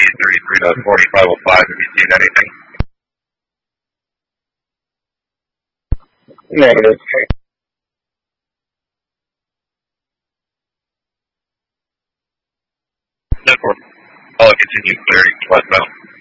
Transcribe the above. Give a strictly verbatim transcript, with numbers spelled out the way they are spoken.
thirty-three to forty-five oh five. Have you seen anything? Negative. Network. I'll continue thirty westbound.